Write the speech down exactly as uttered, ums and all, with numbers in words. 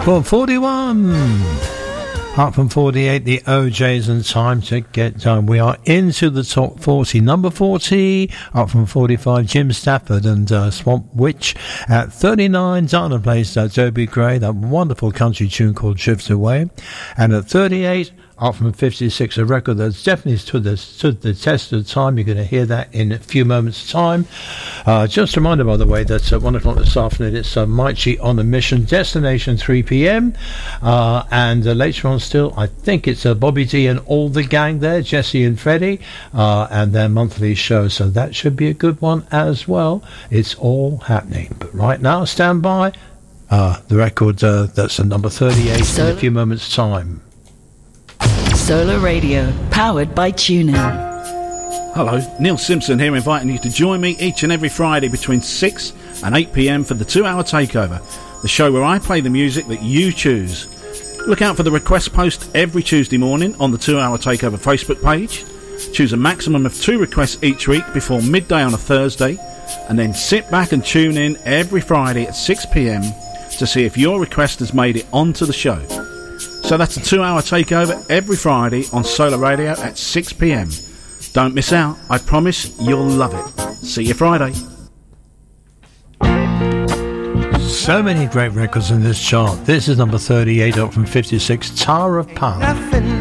Well, forty-one. Up from forty-eight, the O Js, and Time to Get Done. We are into the top forty. Number forty, up from forty-five, Jim Stafford and uh, Swamp Witch. At thirty-nine, Dana plays uh, Dobie Gray, that wonderful country tune called Drift Away. And at thirty-eight, up from fifty-six, a record that's definitely stood the, stood the test of time. You're going to hear that in a few moments' time. Uh, just a reminder, by the way, that at one o'clock this afternoon, it's uh, Maichi on a Mission, Destination three p.m. Uh, and uh, later on still, I think it's uh, Bobby D and all the gang there, Jesse and Freddie, uh, and their monthly show. So that should be a good one as well. It's all happening. But right now, stand by. Uh, the record uh, that's at number thirty-eight so- in a few moments' time. Solar Radio, powered by TuneIn. Hello, Neil Simpson here, inviting you to join me each and every Friday between six and eight p.m. for the two-hour takeover, the show where I play the music that you choose. Look out for the request post every Tuesday morning on the two-hour takeover Facebook page. Choose a maximum of two requests each week before midday on a Thursday, and then sit back and tune in every Friday at six p.m. to see if your request has made it onto the show. So that's a two-hour takeover every Friday on Solar Radio at six p.m. Don't miss out. I promise you'll love it. See you Friday. So many great records in this chart. This is number thirty-eight, up from fifty-six, Tower of Power. Nothing